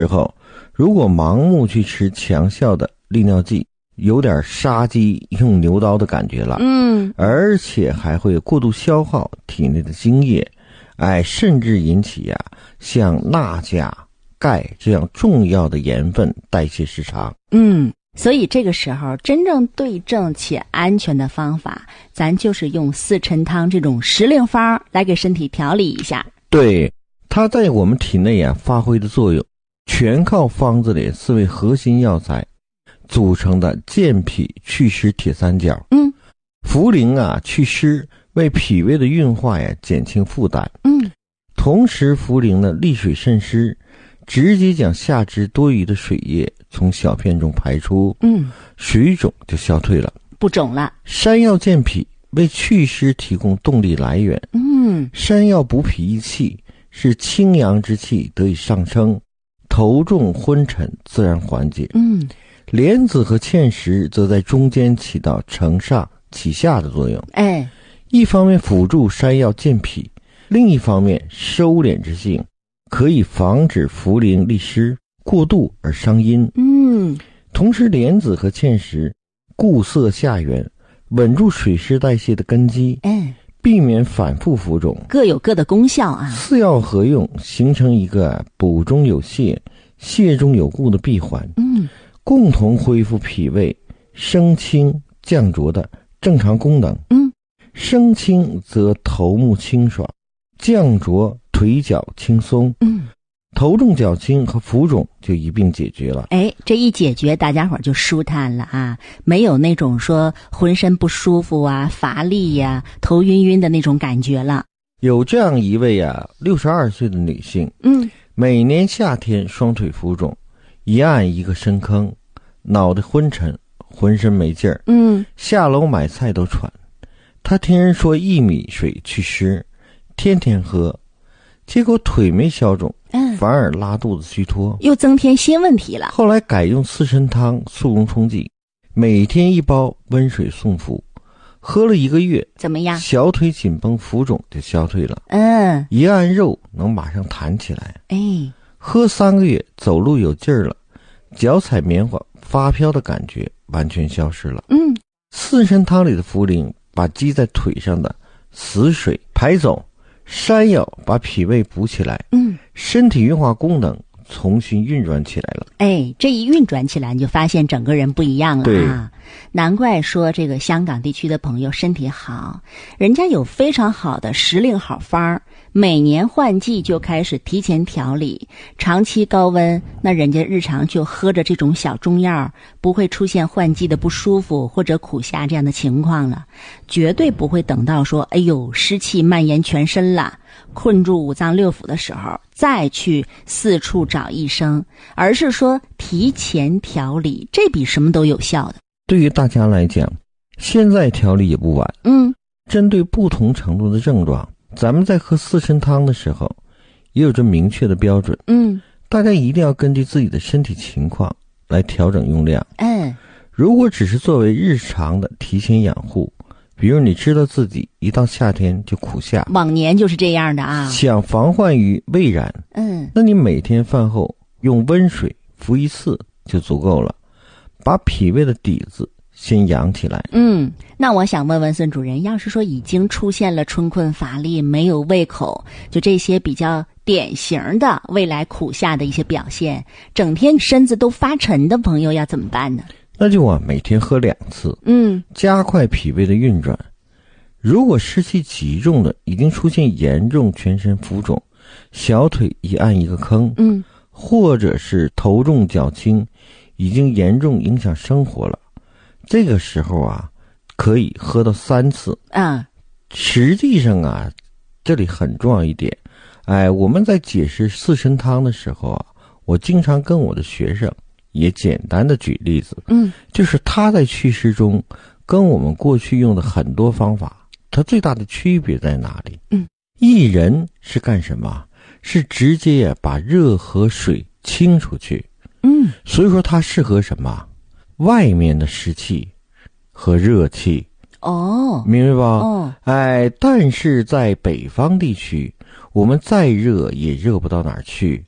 之后，如果盲目去吃强效的利尿剂，有点杀鸡用牛刀的感觉了。而且还会过度消耗体内的精液，甚至引起像钠钾、钙这样重要的盐分代谢失常。 所以这个时候真正对症且安全的方法，咱就是用四陈汤这种时令方来给身体调理一下。 对，它在我们体内发挥的作用，全靠方子里4味核心药材组成的健脾祛湿铁三角。茯苓祛湿，为脾胃的运化减轻负担。同时茯苓呢利水渗湿，直接将下肢多余的水液从小便中排出，水肿就消退了， 不肿了。 山药健脾，为祛湿提供动力来源。山药补脾益气，使清阳之气得以上升，头重昏沉自然缓解。莲子和芡实则在中间起到承上启下的作用。一方面辅助山药健脾，另一方面收敛之性，可以防止茯苓利湿过度而伤阴。同时莲子和芡实固涩下源，稳住水湿代谢的根基，避免反复浮肿， 各有各的功效啊。 四药合用，形成一个补中有泻、泻中有固的闭环，共同恢复脾胃升清降浊的正常功能。升清则头目清爽，降浊腿脚轻松。头重脚轻和浮肿就一并解决了。 这一解决，大家伙就舒坦了啊，没有那种说浑身不舒服乏力头晕晕的那种感觉了。 有这样一位62岁的女性，每年夏天双腿浮肿，一按一个深坑，脑袋昏沉，浑身没劲儿，下楼买菜都喘。她听人说薏米水祛湿，天天喝，结果腿没消肿，反而拉肚子虚脱， 又增添新问题了。 后来改用四神汤速溶冲剂，每天1包温水送服，喝了1个月， 怎么样？ 小腿紧绷浮肿就消退了。一按肉能马上弹起来。喝3个月，走路有劲儿了，脚踩棉花发飘的感觉完全消失了。四神汤里的茯苓把积在腿上的死水排走，山药把脾胃补起来，身体运化功能重新运转起来了。 这一运转起来，你就发现整个人不一样了啊！难怪说这个香港地区的朋友身体好，人家有非常好的时令好方，每年换季就开始提前调理，长期高温，那人家日常就喝着这种小中药，不会出现换季的不舒服或者苦夏这样的情况了，绝对不会等到说湿气蔓延全身了，困住五脏六腑的时候再去四处找医生，而是说提前调理，这比什么都有效的。 对于大家来讲，现在调理也不晚。针对不同程度的症状，咱们在喝四神汤的时候也有着明确的标准。大家一定要根据自己的身体情况来调整用量。如果只是作为日常的提前养护，比如你知道自己一到夏天就苦夏， 往年就是这样的啊， 想防患于未然，那你每天饭后用温水服1次就足够了，把脾胃的底子先养起来。 那我想问问孙主任，要是说已经出现了春困乏力、没有胃口，就这些比较典型的未来苦夏的一些表现，整天身子都发沉的朋友要怎么办呢？ 那就每天喝2次，加快脾胃的运转。如果湿气极重的，已经出现严重全身浮肿，小腿一按一个坑，或者是头重脚轻，已经严重影响生活了，这个时候可以喝到3次。实际上这里很重要一点，我们在解释四神汤的时候我经常跟我的学生也简单的举例子，就是它在祛湿中跟我们过去用的很多方法，它最大的区别在哪里？薏仁是干什么？是直接把热和水清出去。所以说它适合什么？外面的湿气和热气。明白吧？但是在北方地区，我们再热也热不到哪儿去，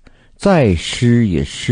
再湿也湿